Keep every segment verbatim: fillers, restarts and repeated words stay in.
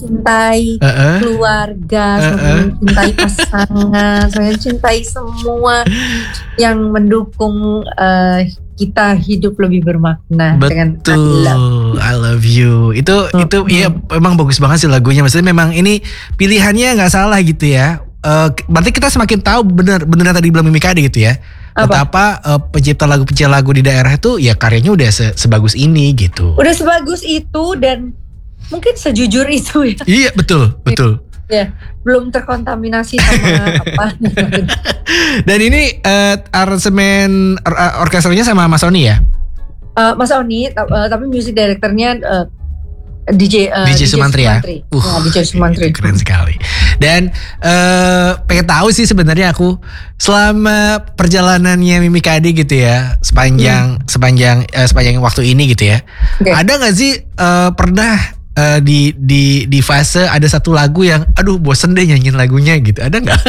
mencintai uh-uh. keluarga, uh-uh. semakin mencintai pasangan, semakin mencintai semua yang mendukung uh, kita hidup lebih bermakna. Betul, dengan I love. I love you. Itu mm-hmm. itu ya memang bagus banget sih lagunya. Maksudnya memang ini pilihannya nggak salah gitu ya. Uh, berarti kita semakin tahu benar benar tadi bilang Mimi Kade gitu ya. Betapa uh, pencipta lagu pencipta lagu di daerah itu ya karyanya udah se- sebagus ini gitu. Udah sebagus itu dan mungkin sejujur itu ya. Iya betul betul. Ya belum terkontaminasi sama apa. Dan ini uh, aransemen or- orkestranya sama Mas Oni ya? Uh, Mas Oni, uh, tapi music directornya uh, D J uh, D J Sumantri ya. Uh, ya, D J Sumantri. Keren sekali. Dan uh, pengen tahu sih sebenarnya aku selama perjalanannya Mimi Kade gitu ya, sepanjang hmm. sepanjang uh, sepanjang waktu ini gitu ya. Okay. Ada nggak sih uh, pernah uh, di di di fase ada satu lagu yang aduh bosen deh nyanyiin lagunya gitu. Ada nggak?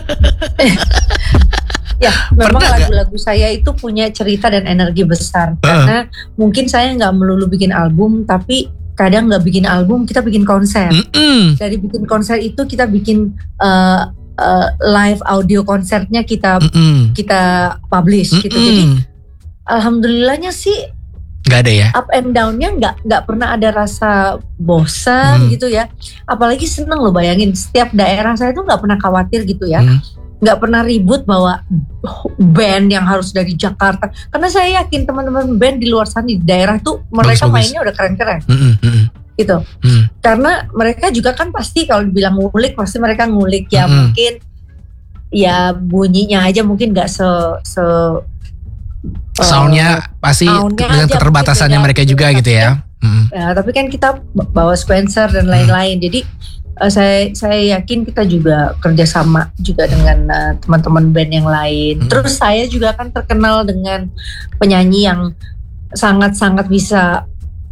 Ya, memang pernah lagu-lagu gak? Saya itu punya cerita dan energi besar. Uh. Karena mungkin saya nggak melulu bikin album, tapi kadang nggak bikin album, kita bikin konser. Mm-mm. Dari bikin konser itu kita bikin uh, uh, live audio konsernya kita Mm-mm. kita publish Mm-mm. gitu. Jadi alhamdulillahnya sih nggak ada ya. Up and down-nya nggak nggak pernah ada rasa bosan mm. gitu ya. Apalagi seneng loh, bayangin setiap daerah saya tuh nggak pernah khawatir gitu ya. Mm. Nggak pernah ribut bahwa band yang harus dari Jakarta, karena saya yakin teman-teman band di luar sana di daerah tuh mereka bagus, mainnya bagus. Udah keren-keren mm-hmm, mm-hmm. gitu mm. Karena mereka juga kan pasti kalau dibilang ngulik pasti mereka ngulik ya mm-hmm. mungkin ya bunyinya aja mungkin nggak se se soundnya uh, pasti soundnya dengan keterbatasannya mereka juga gitu ya. Mm-hmm. Ya tapi kan kita bawa Spencer dan lain-lain mm. Jadi Uh, saya saya yakin kita juga kerjasama juga dengan uh, teman-teman band yang lain. Hmm. Terus saya juga kan terkenal dengan penyanyi yang sangat-sangat bisa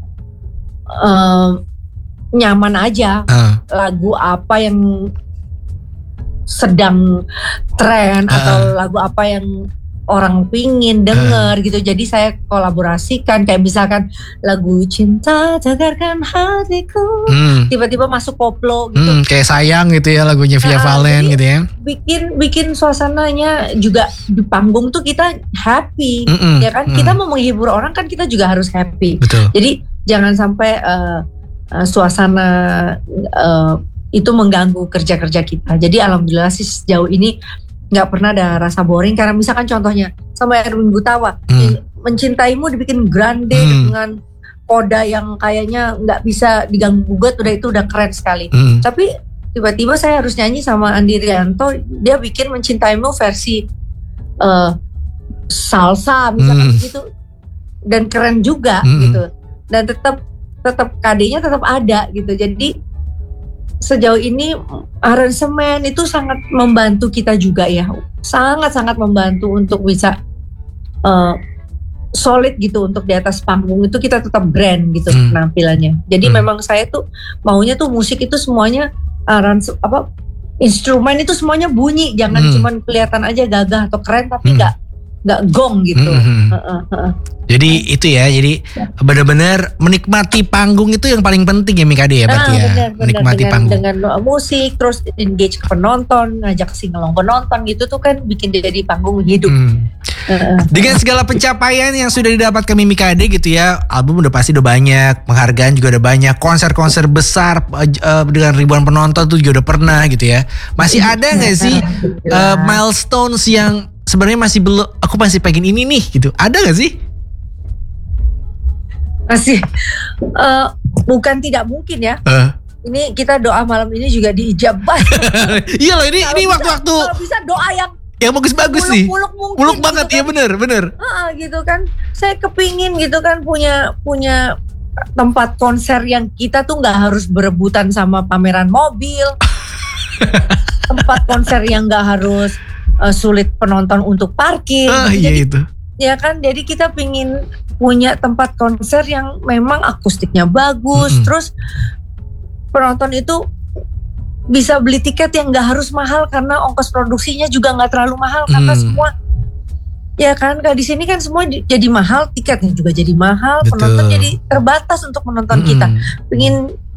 uh, nyaman aja uh. lagu apa yang sedang tren uh. atau lagu apa yang orang pingin denger uh. gitu. Jadi saya kolaborasikan kayak misalkan lagu Cinta Tegarkan Hatiku hmm. tiba-tiba masuk koplo gitu. Hmm, kayak Sayang gitu ya lagunya Via nah, Valen gitu ya. Bikin bikin suasananya juga di panggung tuh kita happy. Mm-mm. Ya kan mm. kita mau menghibur orang kan kita juga harus happy. Betul. Jadi jangan sampai uh, uh, suasana uh, itu mengganggu kerja-kerja kita. Jadi alhamdulillah sih sejauh ini nggak pernah ada rasa boring, karena misalkan contohnya sama Erwin Gutawa hmm. Mencintaimu dibikin grande hmm. dengan koda yang kayaknya nggak bisa diganggu gugat, udah itu udah keren sekali. Hmm. Tapi tiba-tiba saya harus nyanyi sama Andi Rianto, dia bikin Mencintaimu versi uh, salsa misalkan hmm. gitu, dan keren juga hmm. gitu, dan tetap tetap K D-nya tetap ada gitu. Jadi sejauh ini aransemen itu sangat membantu kita juga ya, sangat-sangat membantu untuk bisa uh, solid gitu untuk di atas panggung itu kita tetap brand gitu hmm. penampilannya. Jadi hmm. memang saya tuh maunya tuh musik itu semuanya arans apa instrumen itu semuanya bunyi, jangan hmm. cuman kelihatan aja gagah atau keren tapi nggak hmm. nggak gong gitu. Hmm. Uh, uh, uh. Jadi itu ya, jadi benar-benar menikmati panggung itu yang paling penting ya Mimi Kade ya berarti nah, ya. Bener, bener. Menikmati dengan, panggung. Dengan musik, terus engage ke penonton, ngajak singelong penonton gitu tuh kan bikin dia jadi panggung hidup. Hmm. Uh, dengan segala pencapaian yang sudah didapatkan Mimi Kade gitu ya, album udah pasti udah banyak, penghargaan juga udah banyak, konser-konser besar uh, dengan ribuan penonton tuh juga udah pernah gitu ya. Masih ada nggak sih uh, milestones yang sebenarnya masih belum, aku masih pengen ini nih gitu, ada nggak sih? Masih uh, bukan tidak mungkin ya. Uh. Ini kita doa malam ini juga diijabah. Iya loh, ini ini waktu-waktu. Kalau bisa doa yang yang bagus-bagus sih. Muluk mungkin. Muluk banget, iya gitu kan. Bener bener. Uh, gitu kan. Saya kepingin gitu kan punya punya tempat konser yang kita tuh nggak harus berebutan sama pameran mobil. Tempat konser yang nggak harus uh, sulit penonton untuk parkir. Ah, gitu. Iya Jadi, itu. Ya kan, jadi kita pingin punya tempat konser yang memang akustiknya bagus, mm-hmm. terus penonton itu bisa beli tiket yang nggak harus mahal karena ongkos produksinya juga nggak terlalu mahal mm. karena semua, ya kan, kalau di sini kan semua jadi mahal, tiketnya juga jadi mahal, betul. Penonton jadi terbatas untuk menonton mm. kita. Pingin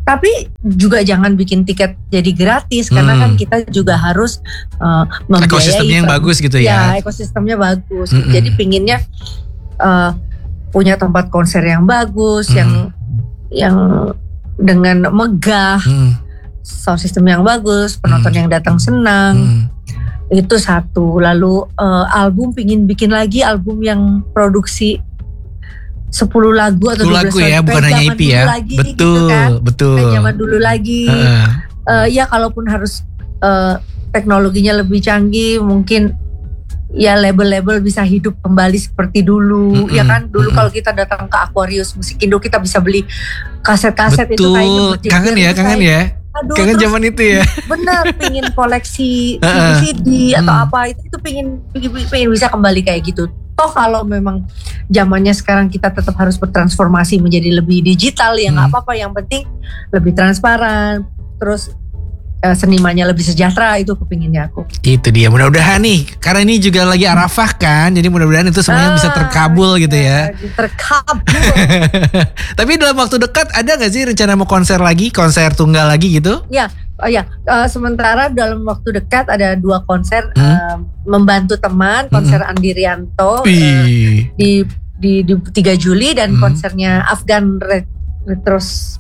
Tapi juga jangan bikin tiket jadi gratis hmm. karena kan kita juga harus uh, membiayai ekosistemnya yang bagus gitu ya. Ya, ekosistemnya bagus. Mm-mm. Jadi pinginnya uh, punya tempat konser yang bagus, mm. yang yang dengan megah, mm. sound system yang bagus, penonton mm. yang datang senang. Mm. Itu satu. Lalu uh, album pingin bikin lagi album yang produksi sepuluh lagu atau dua belas lagu ya, bukan hanya E P ya. Lagi, betul, gitu kan. betul. Kayak zaman dulu lagi. Uh. Uh, ya kalaupun harus uh, teknologinya lebih canggih, mungkin ya label-label bisa hidup kembali seperti dulu. Mm-hmm. Ya kan dulu mm-hmm. kalau kita datang ke Aquarius Musikindo kita bisa beli kaset-kaset betul. Itu kayaknya kangen ya, kangen ya. Aduh, kangen zaman itu ya. Bener, pingin koleksi C D C D atau hmm. apa itu itu pingin pingin bisa kembali kayak gitu. Toh kalau memang zamannya sekarang kita tetap harus bertransformasi menjadi lebih digital ya nggak hmm. apa-apa, yang penting lebih transparan, terus uh, senimannya lebih sejahtera, itu kepinginnya aku. Itu dia, mudah-mudahan nih karena ini juga lagi Arafah kan, jadi mudah-mudahan itu semuanya ah, bisa terkabul gitu ya. Terkabul. Tapi dalam waktu dekat ada nggak sih rencana mau konser lagi, konser tunggal lagi gitu? Ya. Oh ya, uh, sementara dalam waktu dekat ada dua konser hmm? uh, membantu teman, konser hmm. Andi Rianto uh, di, di di tiga Juli dan hmm. konsernya Afgan Retros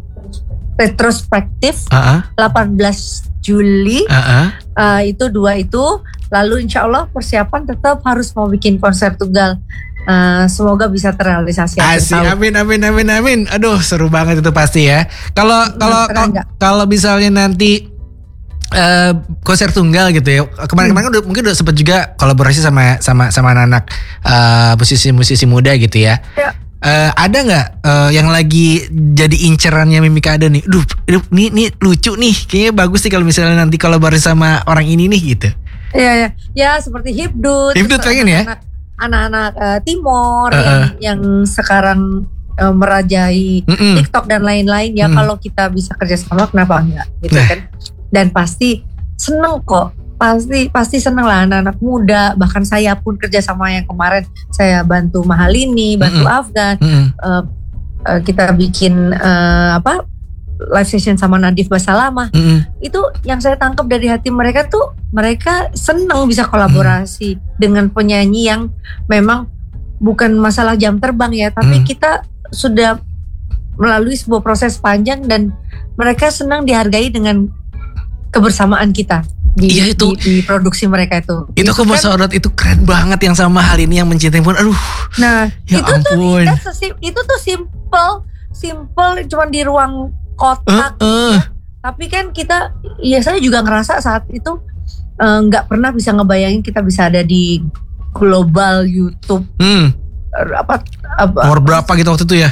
Retrospektif uh-huh. delapan belas Juli. Uh-huh. Uh, itu dua itu. Lalu insya Allah persiapan tetap harus mau bikin konser tunggal. Uh, semoga bisa terrealisasi. Asik, amin amin amin amin. Aduh seru banget itu pasti ya. Kalau kalau kalau misalnya nanti uh, konser tunggal gitu ya. Kemarin-kemarin hmm. udah mungkin udah sempat juga kolaborasi sama sama sama anak uh, musisi-musisi muda gitu ya. Ya. Uh, ada nggak uh, yang lagi jadi incerannya Mimi Kade nih? Duh, ini nih lucu nih. Kayaknya bagus sih kalau misalnya nanti kolaborasi sama orang ini nih gitu. Iya ya. Ya seperti Hibdut. Hibdut pengen ya. Anak-anak uh, Timor uh, uh. yang yang sekarang uh, merajai Mm-mm. TikTok dan lain-lain ya. Mm. Kalau kita bisa kerjasama kenapa enggak gitu nah. kan? Dan pasti seneng kok, pasti pasti seneng lah anak-anak muda. Bahkan saya pun kerjasama yang kemarin saya bantu Mahalini, bantu Mm-mm. Afgan, uh, uh, kita bikin uh, apa live session sama Nadif Basalamah. Mm-hmm. Itu yang saya tangkap dari hati mereka tuh, mereka senang bisa kolaborasi mm. dengan penyanyi yang memang bukan masalah jam terbang ya, tapi mm. kita sudah melalui sebuah proses panjang dan mereka senang dihargai dengan kebersamaan kita di, iya itu, di, di produksi mereka itu. Itu aku mau sorot, itu keren banget yang sama hal ini yang mencintai pun, aduh. Nah ya itu ampun. tuh itu tuh simple, simple cuma di ruang kotak, uh, uh. Ya. Tapi kan kita, ya saya juga ngerasa saat itu nggak uh, pernah bisa ngebayangin kita bisa ada di global YouTube. Hmm. Apa, apa? Nomor berapa gitu waktu itu ya?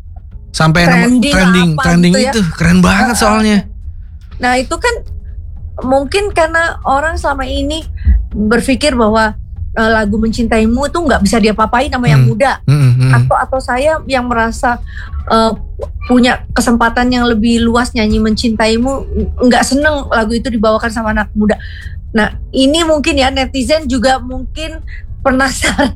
Sampai trending, trending, trending gitu itu ya. Keren banget uh, soalnya. Nah itu kan mungkin karena orang selama ini berpikir bahwa uh, lagu Mencintaimu itu nggak bisa diapa-apain sama hmm. yang muda, hmm, hmm. atau atau saya yang merasa uh, punya kesempatan yang lebih luas nyanyi Mencintaimu, nggak seneng lagu itu dibawakan sama anak muda. Nah ini mungkin ya netizen juga mungkin penasaran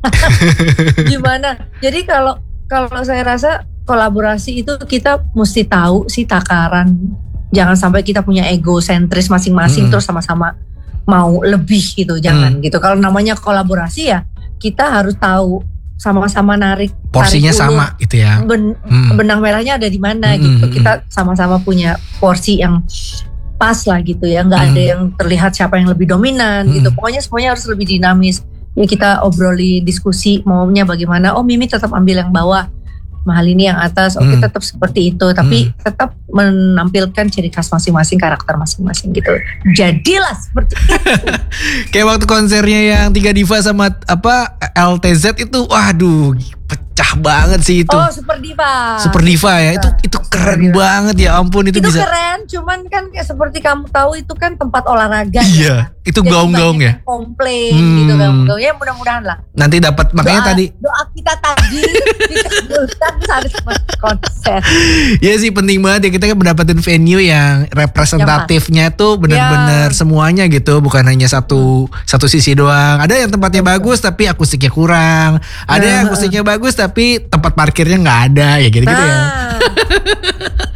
gimana. Jadi kalau kalau saya rasa kolaborasi itu kita mesti tahu sih takaran. Jangan sampai kita punya egosentris masing-masing hmm. terus sama-sama mau lebih gitu, jangan hmm. gitu. Kalau namanya kolaborasi ya kita harus tahu sama-sama narik porsinya sama gitu ya. Ben, hmm. benang merahnya ada di mana hmm. gitu. Kita sama-sama punya porsi yang pas lah gitu ya. Nggak hmm. ada yang terlihat siapa yang lebih dominan hmm. gitu. Pokoknya semuanya harus lebih dinamis. Ya kita obroli, diskusi maunya bagaimana. Oh Mimi tetap ambil yang bawah, Mahalini yang atas, oke okay, hmm. tetap seperti itu, tapi hmm. tetap menampilkan ciri khas masing-masing, karakter masing-masing gitu. Jadilah seperti itu. Kayak waktu konsernya yang Tiga Diva sama apa L T Z itu, waduh, pecah banget sih itu. Oh, Super Diva. Super Diva ya, itu itu keren Diva. Banget ya ampun itu, itu bisa. Itu keren, cuman kan kayak seperti kamu tahu itu kan tempat olahraga. Iya, ya. Itu gaung-gaung ya. Komplain hmm. gitu gaung-gaung. Ya mudah-mudahan lah. Nanti dapat makanya doa, tadi doa kita tadi dikabulkan harus konser. Iya sih penting banget ya kita kan mendapatkan venue yang representatifnya tuh benar-benar ya. Semuanya gitu, bukan hanya satu satu sisi doang. Ada yang tempatnya bagus tapi akustiknya kurang. Ada yang akustiknya bagus tapi tempat parkirnya nggak ada ya gitu-gitu nah. ya.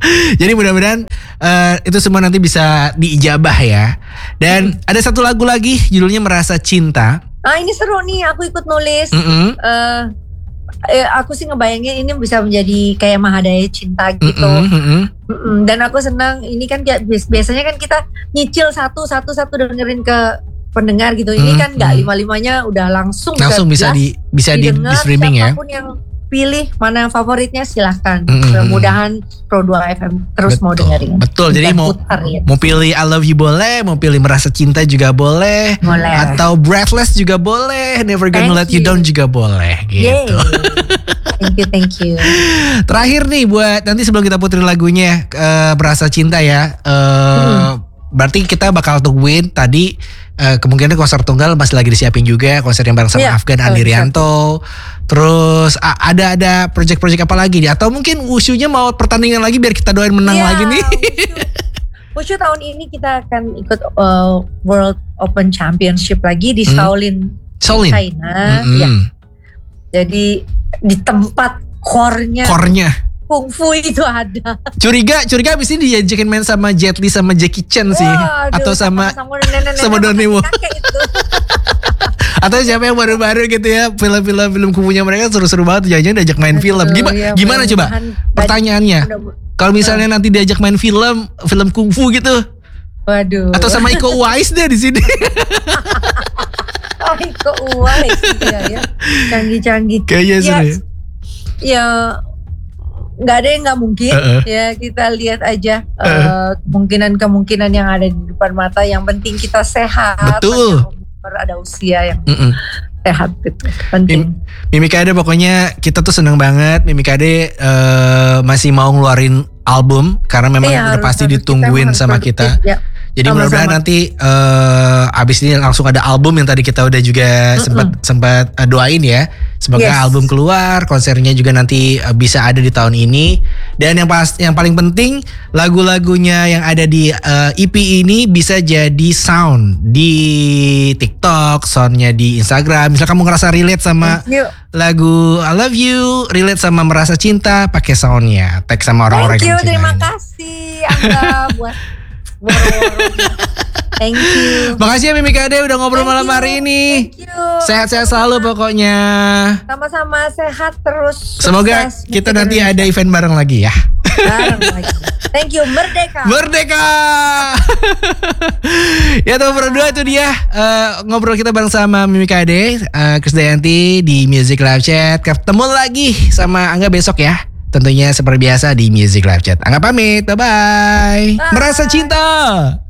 Jadi mudah-mudahan uh, itu semua nanti bisa diijabah ya. Dan hmm. ada satu lagu lagi judulnya Merasa Cinta. Ah ini seru nih, aku ikut nulis. Mm-hmm. Uh, eh, aku sih ngebayangin ini bisa menjadi kayak Mahadaya Cinta gitu. Mm-hmm. Mm-mm. Dan aku senang ini kan biasanya kan kita nyicil satu satu satu dengerin ke pendengar gitu. Ini mm-hmm. kan nggak lima-limanya udah langsung langsung bisa di bisa di, di streaming ya. Siapapun yang pilih mana favoritnya silahkan. Mm-hmm. Mudah-mudahan Pro dua F M terus betul, mau dengerin. Betul. Jadi mau putar, ya. mau pilih I Love You boleh, mau pilih Merasa Cinta juga boleh, boleh. Atau Breathless juga boleh, Never Gonna Thank Let You. you Down juga boleh gitu. Thank you, thank you. Terakhir nih buat nanti sebelum kita puterin lagunya uh, Merasa Cinta ya. Uh, hmm. Berarti kita bakal tungguin tadi uh, kemungkinan konser tunggal masih lagi disiapin juga, konser yang bareng sama yeah, Afgan Andi Rianto. Terus a- ada ada project-project apa lagi nih? Atau mungkin Wushunya mau pertandingan lagi biar kita doain menang yeah, lagi nih. Wushu tahun ini kita akan ikut uh, World Open Championship lagi di hmm. Shaolin, Shaolin, China. Mm-hmm. Ya. Jadi di tempat core-nya. Core-nya. Kungfu itu ada. Curiga, curiga abis ini diajakin main sama Jet Li sama Jackie Chan sih. Wah, aduh, atau sama sama, sama Donnie Wu. Atau siapa yang baru-baru gitu ya, film-film film kungfunya mereka seru-seru banget. Jangan-jangan diajak main aduh, film. Gimana? Ya, gimana coba? Pertanyaannya. Kalau misalnya nanti diajak main film, film kungfu gitu. Waduh. Atau sama Iko Uwais deh di sini. Oh, Iko Uwais ya, ya. Canggih-canggih. Kayaknya seru ya. Ya nggak ada yang nggak mungkin uh-uh. ya, kita lihat aja uh-uh. uh, kemungkinan-kemungkinan yang ada di depan mata. Yang penting kita sehat. Betul. Ada usia yang Mm-mm. sehat gitu penting. Mimi Kade pokoknya kita tuh seneng banget. Mimi Kade uh, masih mau ngeluarin album karena memang iya, udah harus, pasti harus ditungguin kita, sama kita. Ya. Jadi mudah-mudahan nanti uh, abis ini langsung ada album yang tadi kita udah juga sempat sempat uh, doain ya. Semoga yes. album keluar, konsernya juga nanti uh, bisa ada di tahun ini. Dan yang pas yang paling penting lagu-lagunya yang ada di uh, E P ini bisa jadi sound di TikTok, soundnya di Instagram. Misal kamu ngerasa relate sama lagu I Love You, relate sama Merasa Cinta, pakai soundnya, tag sama orang-orang yang cinta. Thank you, terima kasih Angga buat thank you. Makasih ya Mimi Kade udah ngobrol thank malam you. hari ini. Sehat-sehat selalu pokoknya. Sama-sama sehat terus. Semoga sukses. Kita nanti ada event bareng lagi ya. Bareng lagi. Thank you, Merdeka. Merdeka. Ya teman berdua itu dia uh, ngobrol kita bareng sama Mimi Kade, uh, Krisdayanti di Music Live Chat. Ketemu lagi sama Angga besok ya. Tentunya seperti biasa di Music Live Chat. Angga pamit, bye-bye. Bye. Merasa Cinta.